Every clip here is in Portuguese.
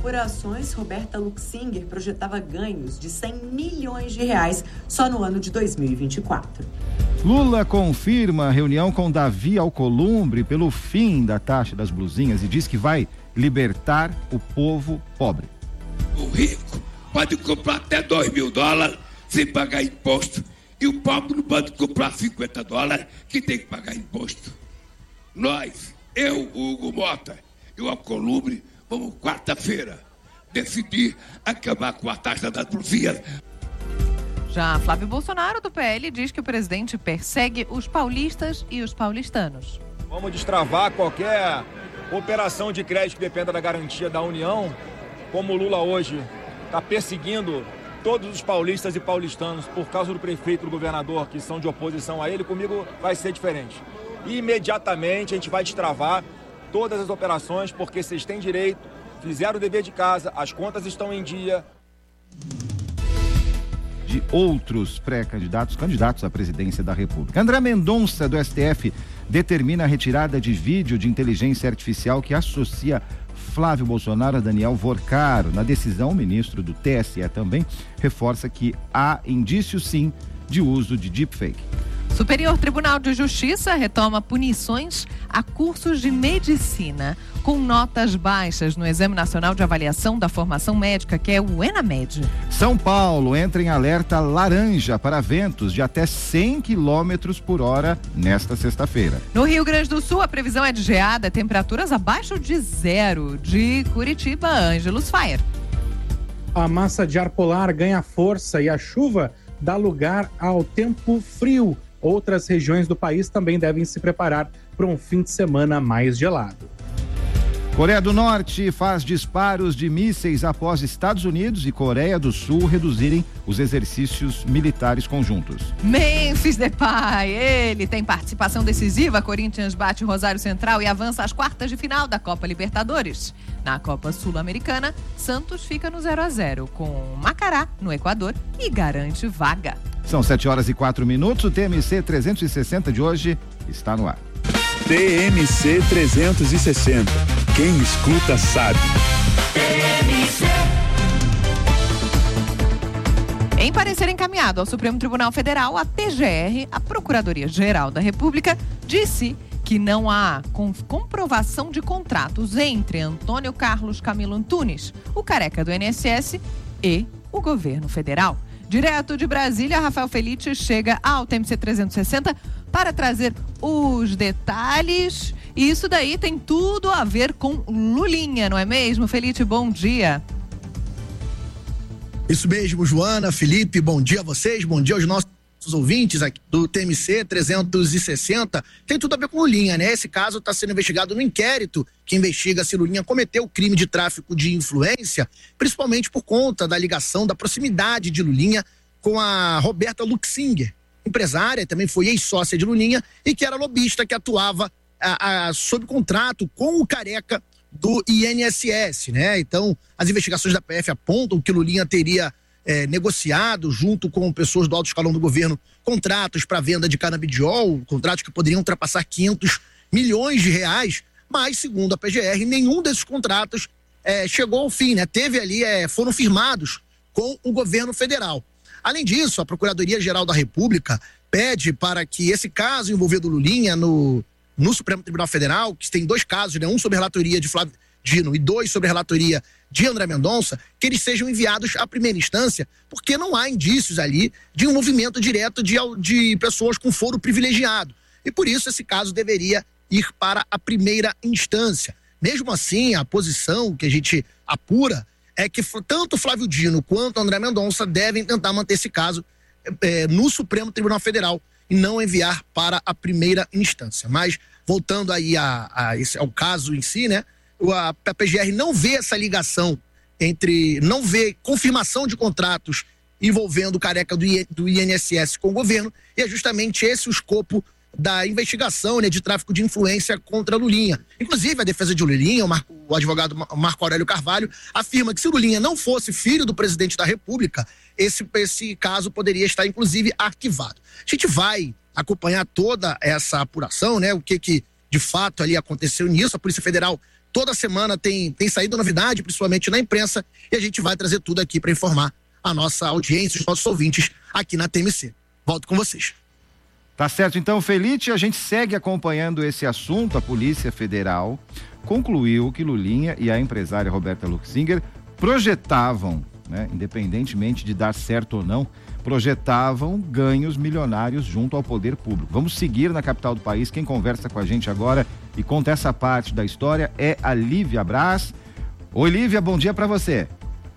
apurações, Roberta Luxinger projetava ganhos de R$100 milhões só no ano de 2024. Lula confirma a reunião com Davi Alcolumbre pelo fim da taxa das blusinhas e diz que vai libertar o povo pobre. O rico pode comprar até $2.000 sem pagar imposto. E o pobre não pode comprar $50 que tem que pagar imposto. Nós, eu, o Hugo Mota e o Alcolumbre, vamos quarta-feira decidir acabar com a taxa das blusinhas. Já Flávio Bolsonaro, do PL, diz que o presidente persegue os paulistas e os paulistanos. Vamos destravar qualquer operação de crédito que dependa da garantia da União, como o Lula hoje está perseguindo todos os paulistas e paulistanos por causa do prefeito e do governador que são de oposição a ele. Comigo vai ser diferente. Imediatamente a gente vai destravar todas as operações, porque vocês têm direito, fizeram o dever de casa, as contas estão em dia. De outros candidatos à presidência da República. André Mendonça, do STF, determina a retirada de vídeo de inteligência artificial que associa Flávio Bolsonaro a Daniel Vorcaro. Na decisão, o ministro do TSE também reforça que há indícios, sim, de uso de deepfake. Superior Tribunal de Justiça retoma punições a cursos de medicina com notas baixas no Exame Nacional de Avaliação da Formação Médica, que é o ENAMED. São Paulo entra em alerta laranja para ventos de até 100 km por hora nesta sexta-feira. No Rio Grande do Sul, a previsão é de geada, temperaturas abaixo de 0. De Curitiba, Ângelos Fire. A massa de ar polar ganha força e a chuva dá lugar ao tempo frio. Outras regiões do país também devem se preparar para um fim de semana mais gelado. Coreia do Norte faz disparos de mísseis após Estados Unidos e Coreia do Sul reduzirem os exercícios militares conjuntos. Memphis Depay, ele tem participação decisiva. Corinthians bate Rosário Central e avança às quartas de final da Copa Libertadores. Na Copa Sul-Americana, Santos fica no 0-0 com Macará, no Equador, e garante vaga. São 7h04. O TMC 360 de hoje está no ar. TMC 360. Quem escuta sabe. Em parecer encaminhado ao Supremo Tribunal Federal, a PGR, a Procuradoria-Geral da República, disse que não há comprovação de contratos entre Antônio Carlos Camilo Antunes, o careca do INSS, e o governo federal. Direto de Brasília, Rafael Felite chega ao TMC 360 para trazer os detalhes. E isso daí tem tudo a ver com Lulinha, não é mesmo? Felite, bom dia. Isso mesmo, Joana, Felipe, bom dia a vocês, bom dia aos nossos ouvintes aqui do TMC 360. Tem tudo a ver com Lulinha, né? Esse caso está sendo investigado no inquérito que investiga se Lulinha cometeu o crime de tráfico de influência, principalmente por conta da ligação, da proximidade de Lulinha com a Roberta Luxinger, empresária, também foi ex-sócia de Lulinha e que era lobista, que atuava sob contrato com o careca do INSS, né? Então, as investigações da PF apontam que Lulinha teria negociado junto com pessoas do alto escalão do governo contratos para venda de canabidiol, contratos que poderiam ultrapassar R$500 milhões, mas, segundo a PGR, nenhum desses contratos chegou ao fim, né? Teve ali, foram firmados com o governo federal. Além disso, a Procuradoria-Geral da República pede para que esse caso envolvendo Lulinha no Supremo Tribunal Federal, que tem 2 casos, né? Um sobre a relatoria de Flávio Dino e 2 sobre a relatoria de André Mendonça, que eles sejam enviados à primeira instância, porque não há indícios ali de um movimento direto de pessoas com foro privilegiado. E por isso esse caso deveria ir para a primeira instância. Mesmo assim, a posição que a gente apura é que tanto Flávio Dino quanto André Mendonça devem tentar manter esse caso no Supremo Tribunal Federal e não enviar para a primeira instância. Mas, voltando aí ao caso em si, né? A PGR não vê essa ligação não vê confirmação de contratos envolvendo o careca do INSS com o governo, e é justamente esse o escopo da investigação, né, de tráfico de influência contra Lulinha. Inclusive, a defesa de Lulinha, o advogado Marco Aurélio Carvalho, afirma que se Lulinha não fosse filho do presidente da República, esse caso poderia estar, inclusive, arquivado. A gente vai acompanhar toda essa apuração, né, o que de fato ali aconteceu nisso. A Polícia Federal Toda semana tem saído novidade, principalmente na imprensa, e a gente vai trazer tudo aqui para informar a nossa audiência, os nossos ouvintes aqui na TMC. Volto com vocês. Tá certo, então, Felite, a gente segue acompanhando esse assunto. A Polícia Federal concluiu que Lulinha e a empresária Roberta Luxinger projetavam, né, independentemente de dar certo ou não, projetavam ganhos milionários junto ao poder público. Vamos seguir na capital do país. Quem conversa com a gente agora e conta essa parte da história é a Lívia Braz. Oi, Lívia, bom dia para você.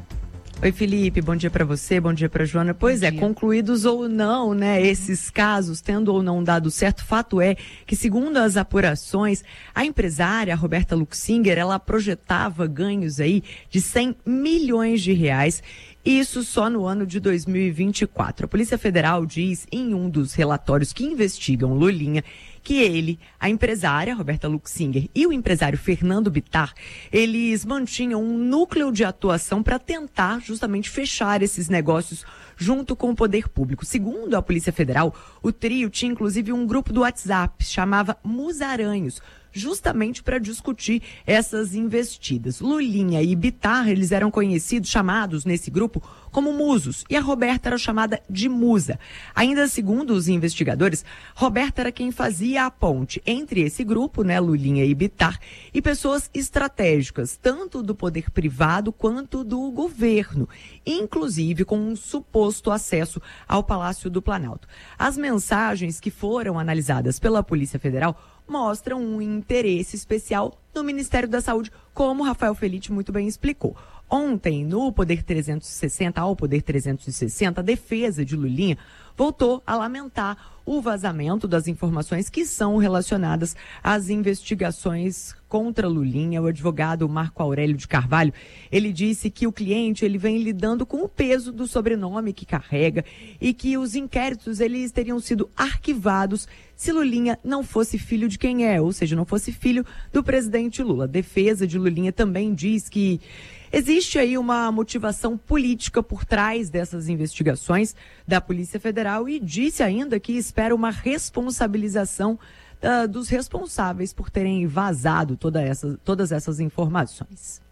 Oi, Felipe, bom dia para você, bom dia para Joana. Pois é, concluídos ou não, né, esses casos, tendo ou não dado certo, fato é que, segundo as apurações, a empresária Roberta Luxinger, ela projetava ganhos aí de 100 milhões de reais, isso só no ano de 2024. A Polícia Federal diz em um dos relatórios que investigam Lulinha que ele, a empresária Roberta Luxinger e o empresário Fernando Bittar, eles mantinham um núcleo de atuação para tentar justamente fechar esses negócios junto com o poder público. Segundo a Polícia Federal, o trio tinha inclusive um grupo do WhatsApp, chamava Musaranhos, justamente para discutir essas investidas. Lulinha e Bittar, eles eram conhecidos, chamados nesse grupo como musos, e a Roberta era chamada de musa. Ainda segundo os investigadores, Roberta era quem fazia a ponte entre esse grupo, né, Lulinha e Bittar, e pessoas estratégicas, tanto do poder privado quanto do governo, inclusive com um suposto acesso ao Palácio do Planalto. As mensagens que foram analisadas pela Polícia Federal mostram um interesse especial no Ministério da Saúde, como Rafael Felite muito bem explicou. Ontem, no Poder 360, ao Poder 360, a defesa de Lulinha voltou a lamentar o vazamento das informações que são relacionadas às investigações contra Lulinha. O advogado Marco Aurélio de Carvalho, ele disse que o cliente ele vem lidando com o peso do sobrenome que carrega e que os inquéritos eles teriam sido arquivados se Lulinha não fosse filho de quem é, ou seja, não fosse filho do presidente Lula. A defesa de Lulinha também diz que existe aí uma motivação política por trás dessas investigações da Polícia Federal e disse ainda que espera uma responsabilização dos responsáveis por terem vazado todas essas informações.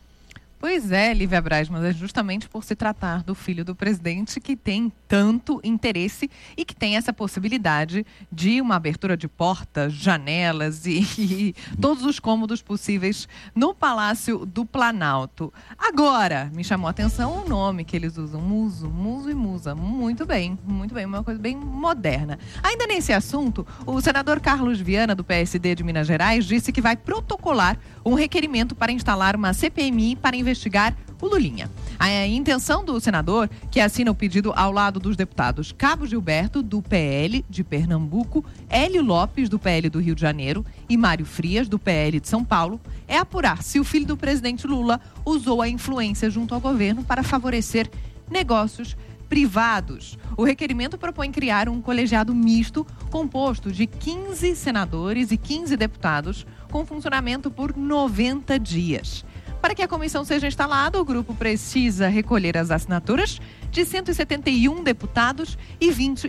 Pois é, Lívia Braz, mas é justamente por se tratar do filho do presidente que tem tanto interesse e que tem essa possibilidade de uma abertura de portas, janelas e todos os cômodos possíveis no Palácio do Planalto. Agora, me chamou a atenção o nome que eles usam, muso e musa. Muito bem, uma coisa bem moderna. Ainda nesse assunto, o senador Carlos Viana, do PSD de Minas Gerais, disse que vai protocolar um requerimento para instalar uma CPMI para investigar o Lulinha. A intenção do senador, que assina o pedido ao lado dos deputados Cabo Gilberto, do PL de Pernambuco, Hélio Lopes, do PL do Rio de Janeiro, e Mário Frias, do PL de São Paulo, é apurar se o filho do presidente Lula usou a influência junto ao governo para favorecer negócios privados. O requerimento propõe criar um colegiado misto composto de 15 senadores e 15 deputados com funcionamento por 90 dias. Para que a comissão seja instalada, o grupo precisa recolher as assinaturas de 171 deputados e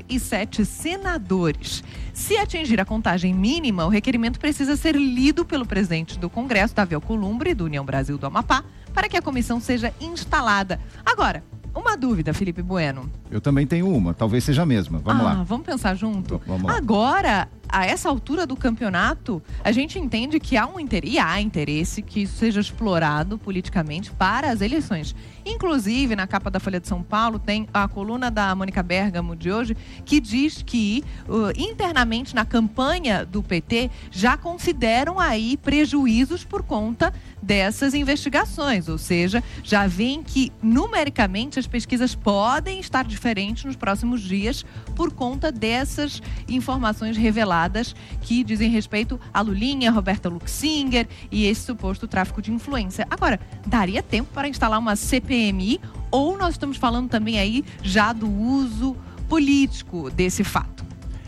27 senadores. Se atingir a contagem mínima, o requerimento precisa ser lido pelo presidente do Congresso, Davi Alcolumbre, do União Brasil do Amapá, para que a comissão seja instalada. Agora, uma dúvida, Felipe Bueno. Eu também tenho uma, talvez seja a mesma. Vamos lá. Vamos pensar junto? Vamos lá. Agora, a essa altura do campeonato, a gente entende que há interesse que isso seja explorado politicamente para as eleições. Inclusive, na capa da Folha de São Paulo, tem a coluna da Mônica Bergamo de hoje, que diz que internamente na campanha do PT já consideram aí prejuízos por conta dessas investigações, ou seja, já veem que numericamente as pesquisas podem estar diferentes nos próximos dias por conta dessas informações reveladas que dizem respeito a Lulinha, Roberta Luxinger e esse suposto tráfico de influência. Agora, daria tempo para instalar uma CPMI ou nós estamos falando também aí já do uso político desse fato?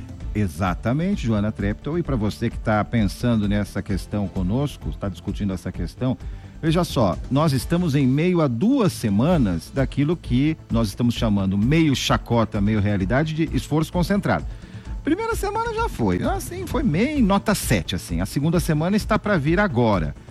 Exatamente, Joana Treptow. E para você que está pensando nessa questão conosco, está discutindo essa questão, veja só, nós estamos em meio a 2 semanas daquilo que nós estamos chamando meio chacota, meio realidade de esforço concentrado. Primeira semana já foi, assim, foi meio nota 7, assim. A segunda semana está para vir agora.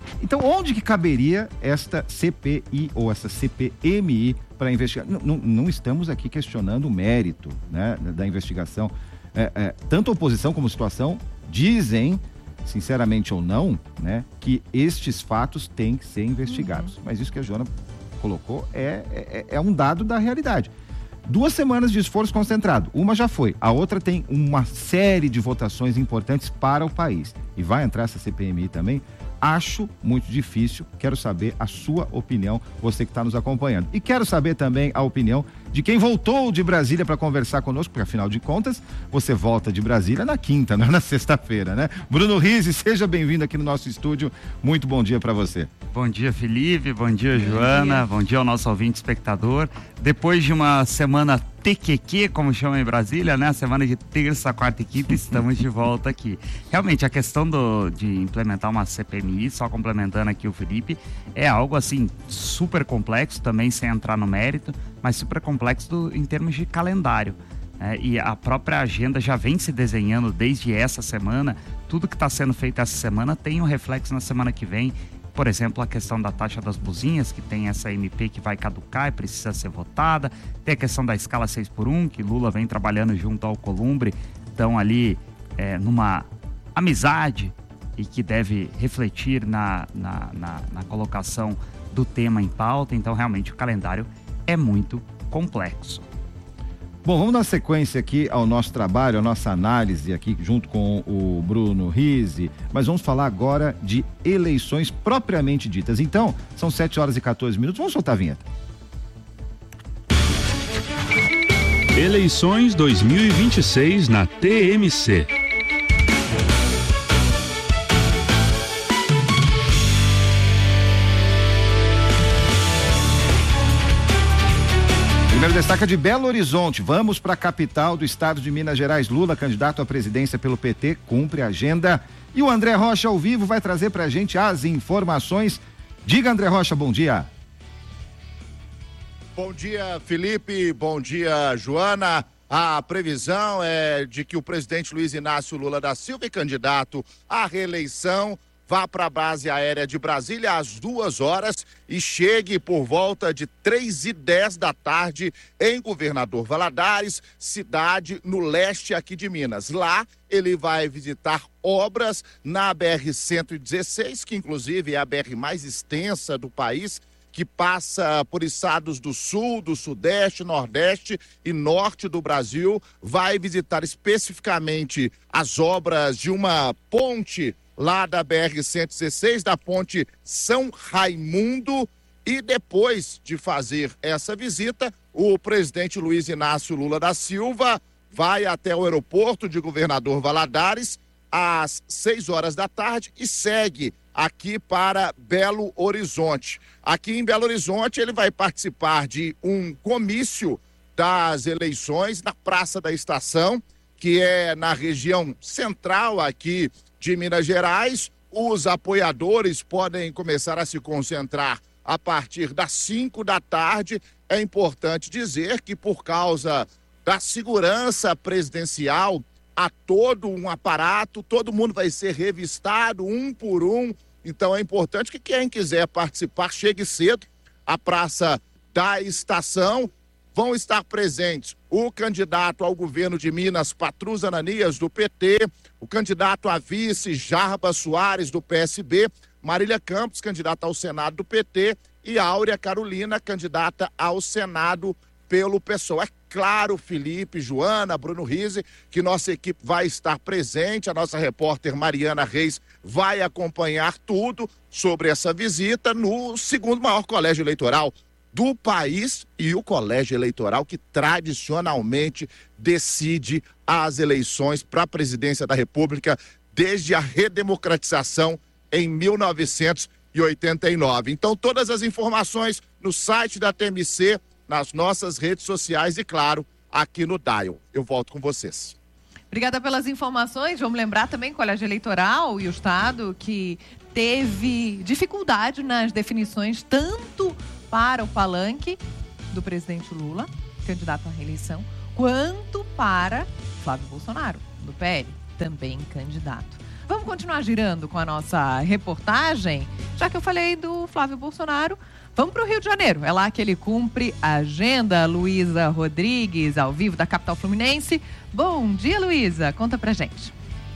Então, onde que caberia esta CPI ou essa CPMI para investigar? Não estamos aqui questionando o mérito, né, da investigação. Tanto a oposição como a situação dizem, sinceramente ou não, né, que estes fatos têm que ser investigados. Mas isso que a Joana colocou é um dado da realidade. 2 semanas de esforço concentrado. Uma já foi. A outra tem uma série de votações importantes para o país. E vai entrar essa CPMI também. Acho muito difícil. Quero saber a sua opinião, você que está nos acompanhando. E quero saber também a opinião de quem voltou de Brasília para conversar conosco, porque afinal de contas, você volta de Brasília na quinta, não na sexta-feira, né? Bruno Rizzi, seja bem-vindo aqui no nosso estúdio. Muito bom dia para você. Bom dia, Felipe. Bom dia, Joana. Bom dia ao nosso ouvinte espectador. Depois de uma semana TQQ, como chama em Brasília, né? A semana de terça, quarta e quinta, estamos de volta aqui. Realmente, a questão de implementar uma CPMI, só complementando aqui o Felipe, é algo assim super complexo, também sem entrar no mérito, mas super complexo em termos de calendário. E a própria agenda já vem se desenhando desde essa semana. Tudo que está sendo feito essa semana tem um reflexo na semana que vem. Por exemplo, a questão da taxa das buzinhas, que tem essa MP que vai caducar e precisa ser votada. Tem a questão da escala 6x1, que Lula vem trabalhando junto ao Alcolumbre. Estão ali numa amizade e que deve refletir na colocação do tema em pauta. Então, realmente, o calendário é muito complexo. Bom, vamos dar sequência aqui ao nosso trabalho, a nossa análise aqui junto com o Bruno Rizzi, mas vamos falar agora de eleições propriamente ditas. Então, são 7h14, vamos soltar a vinheta. Eleições 2026 na TMC. Primeiro destaca de Belo Horizonte. Vamos para a capital do estado de Minas Gerais. Lula, candidato à presidência pelo PT, cumpre a agenda. E o André Rocha, ao vivo, vai trazer para a gente as informações. Diga, André Rocha, bom dia. Bom dia, Felipe. Bom dia, Joana. A previsão é de que o presidente Luiz Inácio Lula da Silva, candidato à reeleição, vá para a base aérea de Brasília às 2h e chegue por volta de 3h10 da tarde em Governador Valadares, cidade no leste aqui de Minas. Lá ele vai visitar obras na BR-116, que inclusive é a BR mais extensa do país, que passa por estados do sul, do sudeste, nordeste e norte do Brasil. Vai visitar especificamente as obras de uma ponte lá da BR-116, da ponte São Raimundo, e depois de fazer essa visita, o presidente Luiz Inácio Lula da Silva vai até o aeroporto de Governador Valadares às 6h da tarde e segue aqui para Belo Horizonte. Aqui em Belo Horizonte ele vai participar de um comício das eleições na Praça da Estação, que é na região central aqui de Minas Gerais. Os apoiadores podem começar a se concentrar a partir das 5 da tarde. É importante dizer que, por causa da segurança presidencial, há todo um aparato, todo mundo vai ser revistado um por um. Então é importante que quem quiser participar chegue cedo à Praça da Estação. Vão estar presentes o candidato ao governo de Minas, Patrus Ananias, do PT, o candidato a vice, Jarbas Soares, do PSB, Marília Campos, candidata ao Senado do PT, e Áurea Carolina, candidata ao Senado pelo PSOL. É claro, Felipe, Joana, Bruno Rizzi, que nossa equipe vai estar presente, a nossa repórter Mariana Reis vai acompanhar tudo sobre essa visita no segundo maior colégio eleitoral do país e o colégio eleitoral que tradicionalmente decide as eleições para a presidência da República desde a redemocratização em 1989. Então, todas as informações no site da TMC, nas nossas redes sociais e, claro, aqui no Dial. Eu volto com vocês. Obrigada pelas informações. Vamos lembrar também que o colégio eleitoral e o Estado que teve dificuldade nas definições tanto para o palanque do presidente Lula, candidato à reeleição, quanto para Flávio Bolsonaro, do PL, também candidato. Vamos continuar girando com a nossa reportagem? Já que eu falei do Flávio Bolsonaro, vamos para o Rio de Janeiro. É lá que ele cumpre a agenda. Luísa Rodrigues, ao vivo da capital fluminense. Bom dia, Luísa. Conta pra gente.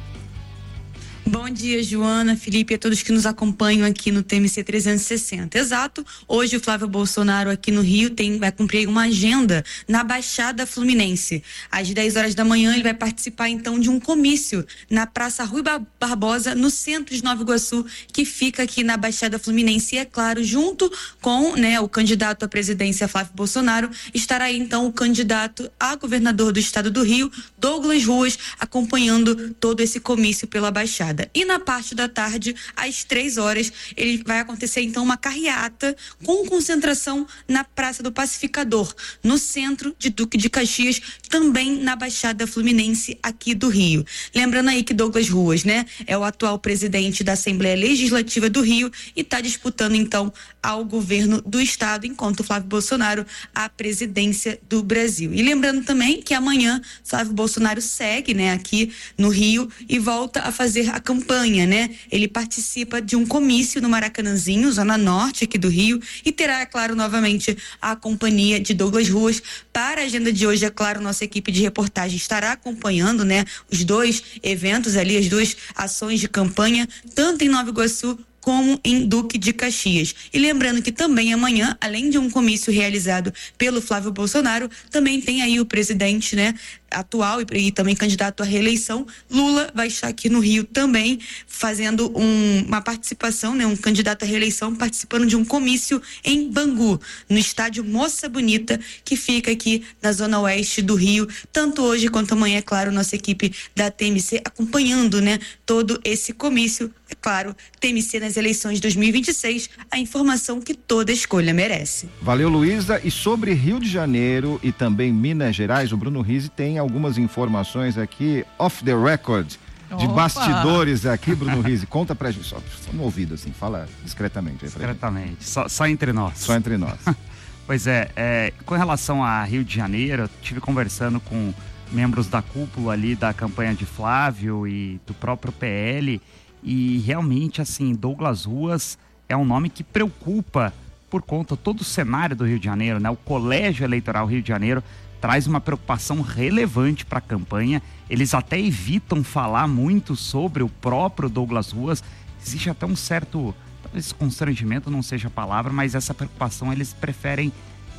Bom dia, Joana, Felipe e a todos que nos acompanham aqui no TMC 360. Exato, hoje o Flávio Bolsonaro aqui no Rio vai cumprir uma agenda na Baixada Fluminense. Às 10 horas da manhã ele vai participar então de um comício na Praça Rui Barbosa, no centro de Nova Iguaçu, que fica aqui na Baixada Fluminense. E é claro, junto com o candidato à presidência Flávio Bolsonaro, estará aí então o candidato a governador do estado do Rio, Douglas Ruas, acompanhando todo esse comício pela Baixada. E na parte da tarde, às 3 horas, ele vai acontecer então uma carreata com concentração na Praça do Pacificador, no centro de Duque de Caxias, também na Baixada Fluminense aqui do Rio. Lembrando aí que Douglas Ruas, é o atual presidente da Assembleia Legislativa do Rio e está disputando então ao governo do estado, enquanto Flávio Bolsonaro a presidência do Brasil. E lembrando também que amanhã Flávio Bolsonaro segue, aqui no Rio e volta a fazer a campanha, Ele participa de um comício no Maracanãzinho, zona norte aqui do Rio, e terá, é claro, novamente a companhia de Douglas Ruas. Para a agenda de hoje, é claro, nossa equipe de reportagem estará acompanhando, os dois eventos ali, as duas ações de campanha, tanto em Nova Iguaçu como em Duque de Caxias. E lembrando que também amanhã, além de um comício realizado pelo Flávio Bolsonaro, também tem aí o presidente, atual e também candidato à reeleição, Lula, vai estar aqui no Rio também fazendo uma participação, um candidato à reeleição participando de um comício em Bangu, no estádio Moça Bonita, que fica aqui na zona oeste do Rio, tanto hoje quanto amanhã, é claro, nossa equipe da TMC acompanhando, todo esse comício. É claro, TMC nas eleições de 2026, a informação que toda escolha merece. Valeu, Luísa. E sobre Rio de Janeiro e também Minas Gerais, o Bruno Rizzi tem algumas informações aqui, off the record, de bastidores aqui, Bruno Rizzi. Conta pra gente, só no ouvido, assim, fala discretamente. Discretamente, só entre nós. Só entre nós. Pois com relação a Rio de Janeiro, eu estive conversando com membros da cúpula ali da campanha de Flávio e do próprio PL, e realmente, assim, Douglas Ruas é um nome que preocupa por conta de todo o cenário do Rio de Janeiro, O Colégio Eleitoral Rio de Janeiro traz uma preocupação relevante para a campanha. Eles até evitam falar muito sobre o próprio Douglas Ruas. Existe até um certo, talvez constrangimento não seja a palavra, mas essa preocupação eles preferem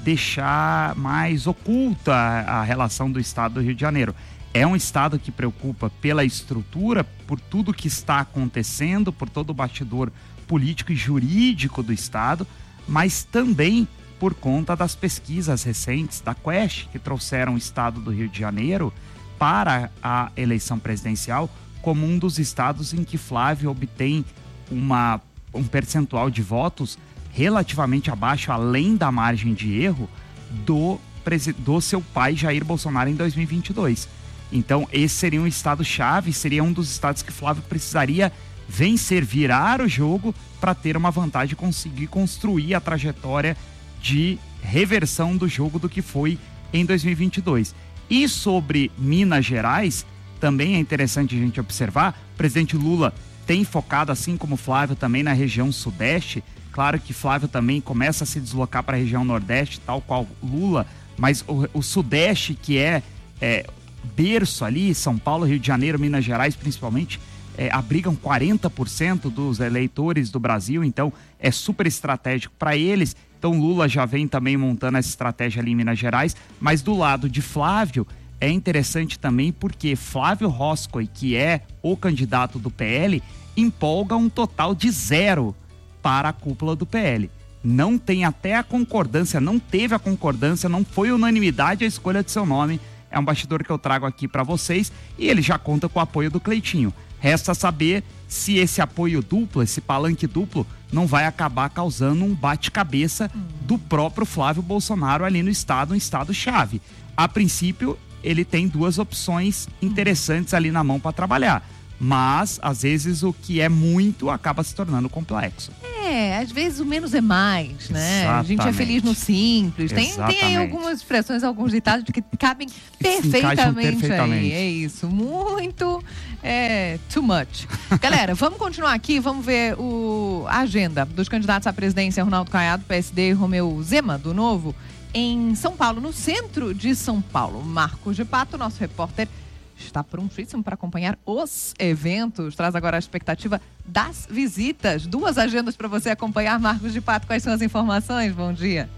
deixar mais oculta a relação do estado do Rio de Janeiro. É um estado que preocupa pela estrutura, por tudo que está acontecendo, por todo o bastidor político e jurídico do estado, mas também por conta das pesquisas recentes da Quest, que trouxeram o estado do Rio de Janeiro para a eleição presidencial como um dos estados em que Flávio obtém um percentual de votos relativamente abaixo, além da margem de erro, do seu pai Jair Bolsonaro em 2022. Então, esse seria um estado-chave, seria um dos estados que Flávio precisaria vencer, virar o jogo para ter uma vantagem e conseguir construir a trajetória de reversão do jogo do que foi em 2022. E sobre Minas Gerais, também é interessante a gente observar, o presidente Lula tem focado, assim como Flávio, também na região sudeste. Claro que Flávio também começa a se deslocar para a região nordeste, tal qual Lula, mas o sudeste, que é berço ali, São Paulo, Rio de Janeiro, Minas Gerais principalmente, abrigam 40% dos eleitores do Brasil, então é super estratégico para eles. Então Lula já vem também montando essa estratégia ali em Minas Gerais, mas do lado de Flávio é interessante também porque Flávio Roscoe, que é o candidato do PL, empolga um total de 0 para a cúpula do PL. Não tem até a concordância, não teve a concordância, não foi unanimidade a escolha de seu nome. É um bastidor que eu trago aqui para vocês e ele já conta com o apoio do Cleitinho. Resta saber se esse apoio duplo, esse palanque duplo, não vai acabar causando um bate-cabeça do próprio Flávio Bolsonaro ali no estado, um estado-chave. A princípio, ele tem duas opções interessantes ali na mão para trabalhar. Mas, às vezes, o que é muito acaba se tornando complexo. Às vezes o menos é mais, né? Exatamente. A gente é feliz no simples. Tem aí algumas expressões, alguns ditados que cabem perfeitamente aí. É isso. Muito too much. Galera, vamos continuar aqui, vamos ver a agenda dos candidatos à presidência: Ronaldo Caiado, PSD, e Romeu Zema, do Novo, em São Paulo, no centro de São Paulo. Marcos de Pato, nosso repórter, está prontíssimo para acompanhar os eventos. Traz agora a expectativa das visitas. 2 agendas para você acompanhar. Marcos de Pato, quais são as informações? Bom dia.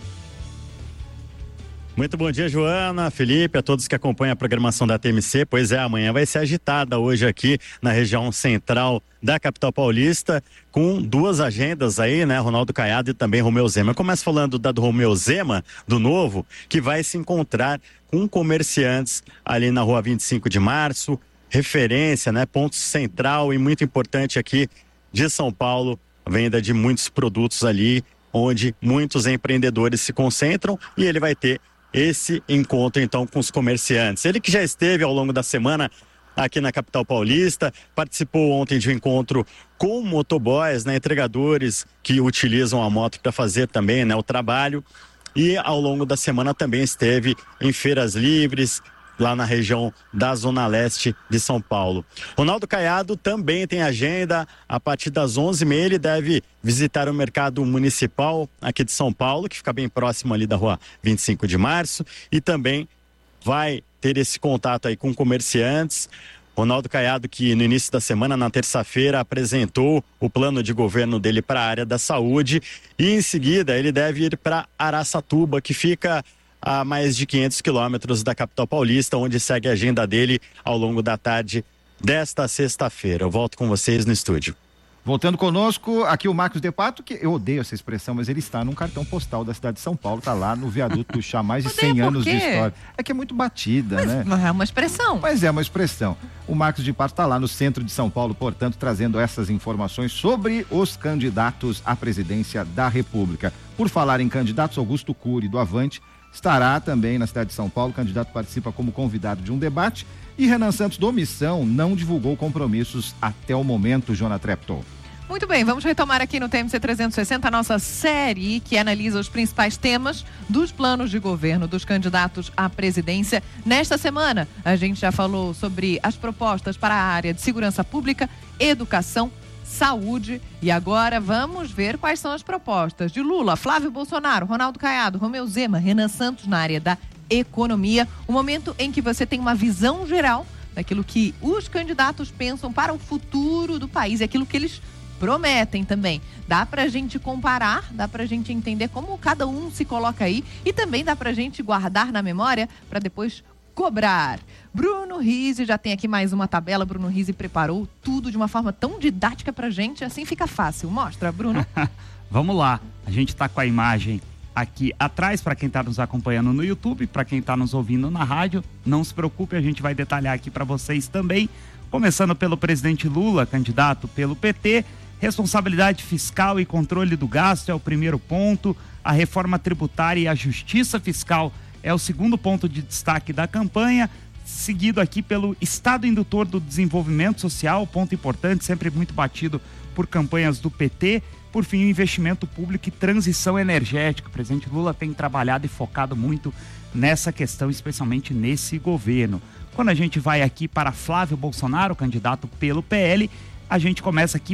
Muito bom dia, Joana, Felipe, a todos que acompanham a programação da TMC. Pois é, amanhã vai ser agitada hoje aqui na região central da capital paulista, com 2 agendas aí, né? Ronaldo Caiado e também Romeu Zema. Eu começo falando da do Romeu Zema, do Novo, que vai se encontrar com comerciantes ali na rua 25 de março, referência, né? Ponto central e muito importante aqui de São Paulo, a venda de muitos produtos ali, onde muitos empreendedores se concentram, e ele vai ter esse encontro então com os comerciantes. Ele que já esteve ao longo da semana aqui na capital paulista, participou ontem de um encontro com motoboys, né, entregadores que utilizam a moto para fazer também, né, o trabalho, e ao longo da semana também esteve em feiras livres, lá na região da Zona Leste de São Paulo. Ronaldo Caiado também tem agenda. A partir das 11h30 ele deve visitar o mercado municipal aqui de São Paulo, que fica bem próximo ali da rua 25 de março, e também vai ter esse contato aí com comerciantes. Ronaldo Caiado, que no início da semana, na terça-feira, apresentou o plano de governo dele para a área da saúde, e em seguida ele deve ir para Araçatuba, que fica a mais de 500 quilômetros da capital paulista, onde segue a agenda dele ao longo da tarde desta sexta-feira. Eu volto com vocês no estúdio. Voltando conosco, aqui o Marcos de Pato, que eu odeio essa expressão, mas ele está num cartão postal da cidade de São Paulo, está lá no viaduto do Chá, mais de 100 anos de história. É que é muito batida, né? Mas é uma expressão. Mas é uma expressão. O Marcos de Pato está lá no centro de São Paulo, portanto, trazendo essas informações sobre os candidatos à presidência da República. Por falar em candidatos, Augusto Cury, do Avante, estará também na cidade de São Paulo. O candidato participa como convidado de um debate, e Renan Santos, do Omissão, não divulgou compromissos até o momento, Joana Treptow. Muito bem, vamos retomar aqui no TMC 360 a nossa série que analisa os principais temas dos planos de governo dos candidatos à presidência. Nesta semana, a gente já falou sobre as propostas para a área de segurança pública, educação, saúde, e agora vamos ver quais são as propostas de Lula, Flávio Bolsonaro, Ronaldo Caiado, Romeu Zema, Renan Santos na área da economia. Um momento em que você tem uma visão geral daquilo que os candidatos pensam para o futuro do país e aquilo que eles prometem também. Dá pra gente comparar, dá pra gente entender como cada um se coloca aí, e também dá pra gente guardar na memória para depois cobrar. Bruno Rizzi já tem aqui mais uma tabela. Bruno Rizzi preparou tudo de uma forma tão didática pra gente, assim fica fácil. Mostra, Bruno. Vamos lá, a gente tá com a imagem aqui atrás para quem está nos acompanhando no YouTube, para quem está nos ouvindo na rádio. Não se preocupe, a gente vai detalhar aqui para vocês também. Começando pelo presidente Lula, candidato pelo PT. Responsabilidade fiscal e controle do gasto é o primeiro ponto. A reforma tributária e a justiça fiscal é o segundo ponto de destaque da campanha, seguido aqui pelo Estado indutor do desenvolvimento social, ponto importante, sempre muito batido por campanhas do PT. Por fim, o investimento público e transição energética. O presidente Lula tem trabalhado e focado muito nessa questão, especialmente nesse governo. Quando a gente vai aqui para Flávio Bolsonaro, candidato pelo PL, a gente começa aqui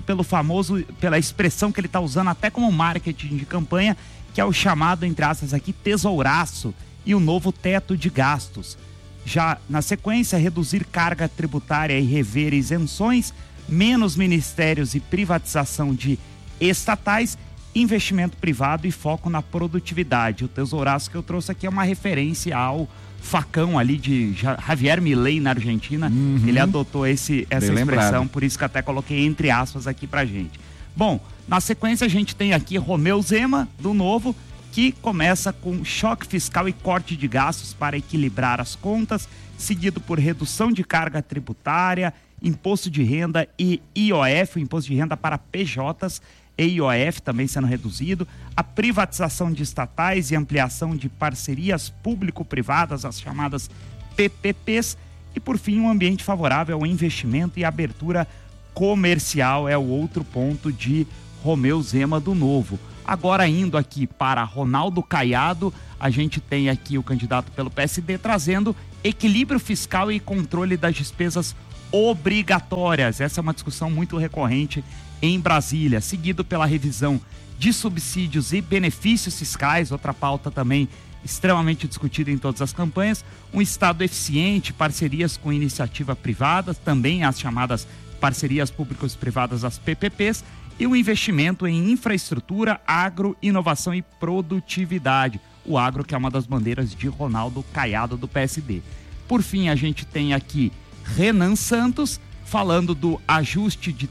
pela expressão que ele está usando até como marketing de campanha, que é o chamado, entre aspas aqui, tesouraço e o novo teto de gastos. Já na sequência, reduzir carga tributária e rever isenções, menos ministérios e privatização de estatais, investimento privado e foco na produtividade. O tesouraço que eu trouxe aqui é uma referência ao facão ali de Javier Milei na Argentina. Ele adotou essa expressão, lembrado. Por isso que até coloquei entre aspas aqui pra gente. Bom, na sequência a gente tem aqui Romeu Zema, do Novo, que começa com choque fiscal e corte de gastos para equilibrar as contas, seguido por redução de carga tributária, imposto de renda e IOF, o imposto de renda para PJs e IOF também sendo reduzido, a privatização de estatais e ampliação de parcerias público-privadas, as chamadas PPPs, E, por fim, um ambiente favorável ao investimento e abertura comercial é o outro ponto de Romeu Zema do Novo. Agora, indo aqui para Ronaldo Caiado, a gente tem aqui o candidato pelo PSD trazendo equilíbrio fiscal e controle das despesas obrigatórias. Essa é uma discussão muito recorrente em Brasília, seguido pela revisão de subsídios e benefícios fiscais, outra pauta também extremamente discutida em todas as campanhas, um Estado eficiente, parcerias com iniciativa privada, também as chamadas parcerias públicas-privadas, as PPPs, e o investimento em infraestrutura, agro, inovação e produtividade. O agro, que é uma das bandeiras de Ronaldo Caiado, do PSD. Por fim, a gente tem aqui Renan Santos, falando do ajuste de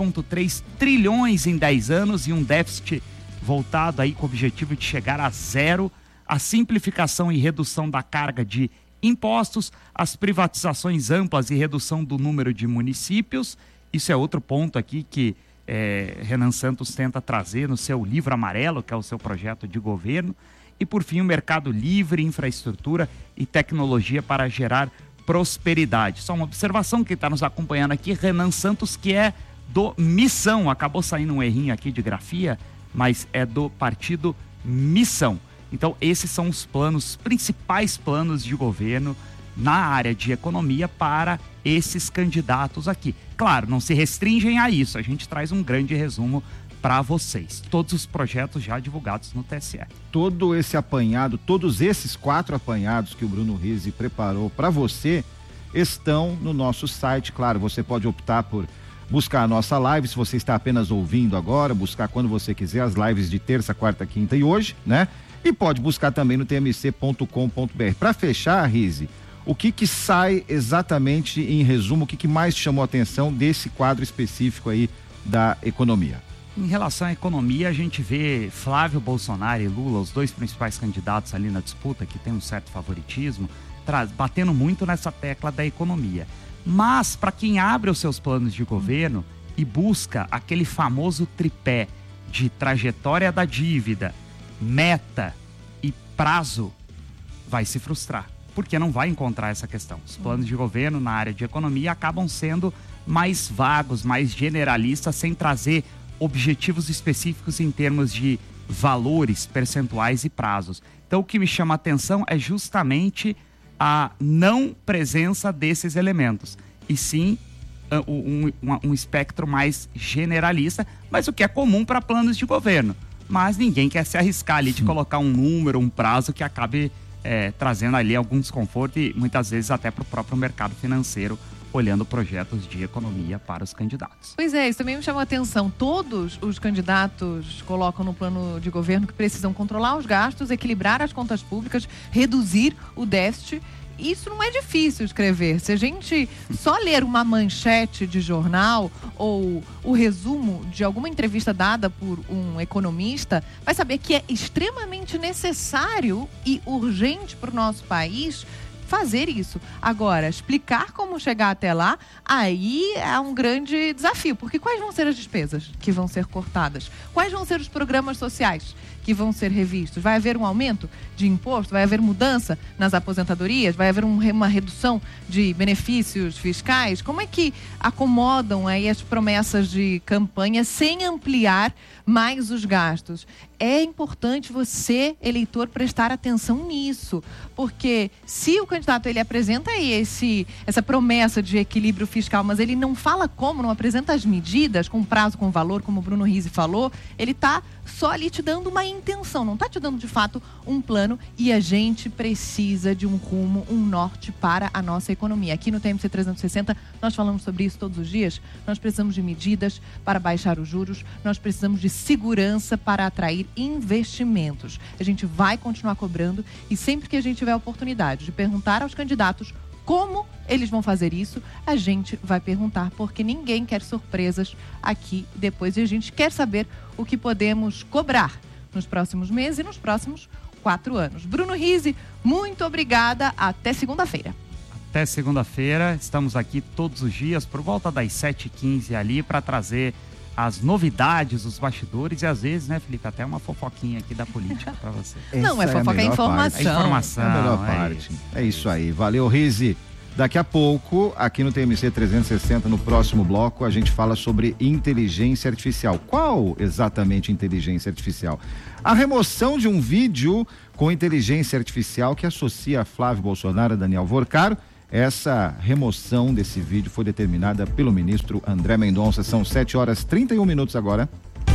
3,3 trilhões em 10 anos e um déficit voltado aí com o objetivo de chegar a zero, a simplificação e redução da carga de impostos, as privatizações amplas e redução do número de municípios. Isso é outro ponto aqui que Renan Santos tenta trazer no seu livro amarelo, que é o seu projeto de governo. E, por fim, o mercado livre, infraestrutura e tecnologia para gerar prosperidade. Só uma observação, que está nos acompanhando aqui, Renan Santos, que é do Missão. Acabou saindo um errinho aqui de grafia, mas é do partido Missão. Então, esses são os planos, principais planos de governo na área de economia para esses candidatos aqui. Claro, não se restringem a isso, a gente traz um grande resumo para vocês. Todos os projetos já divulgados no TSE. Todo esse apanhado, todos esses 4 apanhados que o Bruno Rizzi preparou para você estão no nosso site. Claro, você pode optar por buscar a nossa live, se você está apenas ouvindo agora, buscar quando você quiser as lives de terça, quarta, quinta e hoje, né? E pode buscar também no tmc.com.br. Para fechar, Rizzi, o que sai exatamente em resumo, o que mais chamou a atenção desse quadro específico aí da economia? Em relação à economia, a gente vê Flávio Bolsonaro e Lula, os dois principais candidatos ali na disputa, que tem um certo favoritismo, batendo muito nessa tecla da economia. Mas, para quem abre os seus planos de governo e busca aquele famoso tripé de trajetória da dívida, meta e prazo, vai se frustrar, porque não vai encontrar essa questão. Os planos de governo na área de economia acabam sendo mais vagos, mais generalistas, sem trazer objetivos específicos em termos de valores, percentuais e prazos. Então, o que me chama a atenção é justamente a não presença desses elementos, e sim um espectro mais generalista, mas o que é comum para planos de governo. Mas ninguém quer se arriscar ali de colocar um número, um prazo que acabe trazendo ali algum desconforto e muitas vezes até para o próprio mercado financeiro, olhando projetos de economia para os candidatos. Pois é, isso também me chamou a atenção. Todos os candidatos colocam no plano de governo que precisam controlar os gastos, equilibrar as contas públicas, reduzir o déficit. Isso não é difícil escrever. Se a gente só ler uma manchete de jornal ou o resumo de alguma entrevista dada por um economista, vai saber que é extremamente necessário e urgente para o nosso país fazer isso. Agora, explicar como chegar até lá, aí é um grande desafio, porque quais vão ser as despesas que vão ser cortadas? Quais vão ser os programas sociais que vão ser revistos? Vai haver um aumento de imposto? Vai haver mudança nas aposentadorias? Vai haver uma redução de benefícios fiscais? Como é que acomodam aí as promessas de campanha sem ampliar mais os gastos? É importante você, eleitor, prestar atenção nisso, porque se o candidato ele apresenta aí essa promessa de equilíbrio fiscal, mas ele não fala como, não apresenta as medidas com prazo, com valor, como o Bruno Rizzi falou, ele está só ali te dando uma intenção, não está te dando de fato um plano, e a gente precisa de um rumo, um norte para a nossa economia. Aqui no TMC 360 nós falamos sobre isso todos os dias. Nós precisamos de medidas para baixar os juros, nós precisamos de segurança para atrair investimentos. A gente vai continuar cobrando, e sempre que a gente tiver a oportunidade de perguntar aos candidatos como eles vão fazer isso, a gente vai perguntar, porque ninguém quer surpresas aqui depois, e a gente quer saber o que podemos cobrar nos próximos meses e nos próximos 4 anos. Bruno Rizzi, muito obrigada. Até segunda-feira. Até segunda-feira. Estamos aqui todos os dias por volta das 7h15 ali para trazer as novidades, os bastidores e às vezes, né, Felipe, até uma fofoquinha aqui da política para você. Não, é fofoca, é informação. É informação. É a melhor parte. É isso aí. Valeu, Rizzi. Daqui a pouco, aqui no TMC 360, no próximo bloco, a gente fala sobre inteligência artificial. Qual exatamente inteligência artificial? A remoção de um vídeo com inteligência artificial que associa Flávio Bolsonaro a Daniel Vorcaro. Essa remoção desse vídeo foi determinada pelo ministro André Mendonça. São 7h31 agora.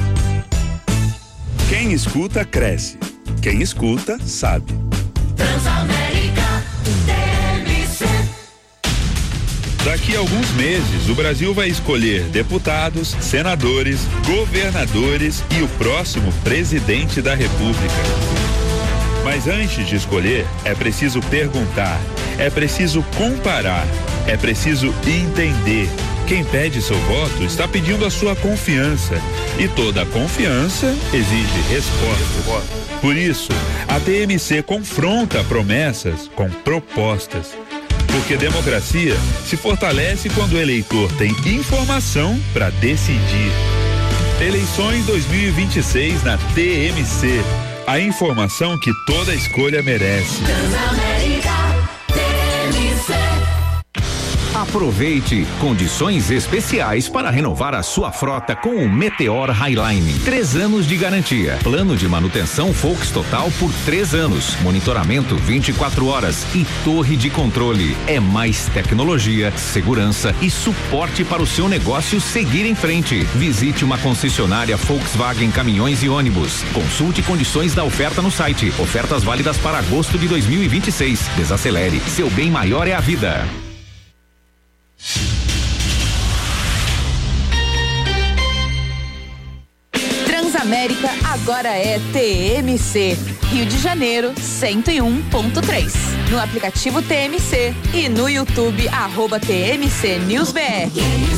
Quem escuta, cresce. Quem escuta, sabe. Transamérica TMC. Daqui a alguns meses, o Brasil vai escolher deputados, senadores, governadores e o próximo presidente da República. Mas antes de escolher, é preciso perguntar, é preciso comparar, é preciso entender. Quem pede seu voto está pedindo a sua confiança. E toda confiança exige resposta. Por isso, a TMC confronta promessas com propostas. Porque democracia se fortalece quando o eleitor tem informação para decidir. Eleições 2026 na TMC. A informação que toda escolha merece. Aproveite condições especiais para renovar a sua frota com o Meteor Highline. 3 anos de garantia. Plano de manutenção Volks Total por 3 anos. Monitoramento 24 horas e torre de controle. É mais tecnologia, segurança e suporte para o seu negócio seguir em frente. Visite uma concessionária Volkswagen Caminhões e Ônibus. Consulte condições da oferta no site. Ofertas válidas para agosto de 2026. Desacelere. Seu bem maior é a vida. Transamérica agora é TMC. Rio de Janeiro 101.3. No aplicativo TMC e no YouTube @TMC News BR.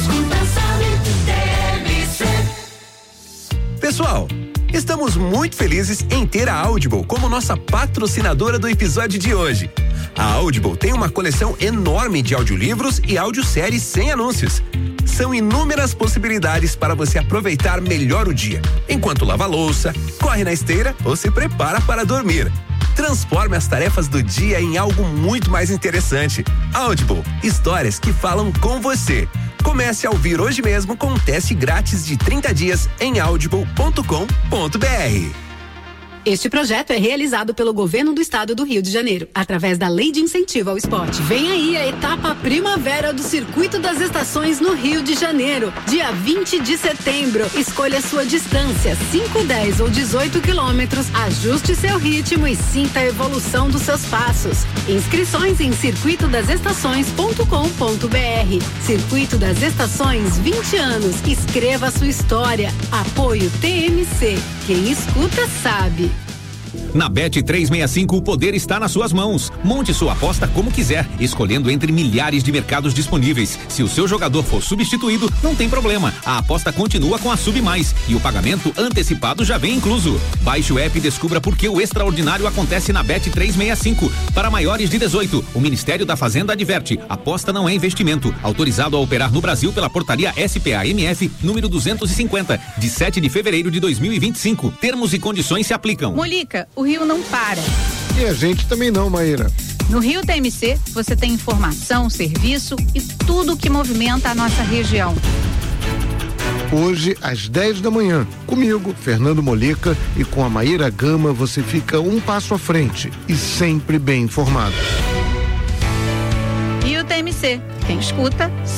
Pessoal, estamos muito felizes em ter a Audible como nossa patrocinadora do episódio de hoje. A Audible tem uma coleção enorme de audiolivros e audioséries sem anúncios. São inúmeras possibilidades para você aproveitar melhor o dia, enquanto lava a louça, corre na esteira ou se prepara para dormir. Transforme as tarefas do dia em algo muito mais interessante. Audible, histórias que falam com você. Comece a ouvir hoje mesmo com um teste grátis de 30 dias em audible.com.br. Este projeto é realizado pelo Governo do Estado do Rio de Janeiro, através da Lei de Incentivo ao Esporte. Vem aí a etapa Primavera do Circuito das Estações no Rio de Janeiro, dia 20 de setembro. Escolha sua distância, 5, 10 ou 18 quilômetros, ajuste seu ritmo e sinta a evolução dos seus passos. Inscrições em circuitodasestações.com.br. Circuito das Estações, 20 anos. Escreva a sua história. Apoio TMC. Quem escuta sabe. Na Bet365 o poder está nas suas mãos. Monte sua aposta como quiser, escolhendo entre milhares de mercados disponíveis. Se o seu jogador for substituído, não tem problema. A aposta continua com a Sub Mais e o pagamento antecipado já vem incluso. Baixe o app e descubra por que o extraordinário acontece na Bet365. Para maiores de 18, o Ministério da Fazenda adverte: aposta não é investimento. Autorizado a operar no Brasil pela portaria SPA-MF número 250, de 7 de fevereiro de 2025. Termos e condições se aplicam. Molica, o Rio não para. E a gente também não, Maíra. No Rio TMC, você tem informação, serviço e tudo que movimenta a nossa região. Hoje, às 10 da manhã, comigo, Fernando Molica, e com a Maíra Gama, você fica um passo à frente e sempre bem informado. Rio TMC, quem escuta,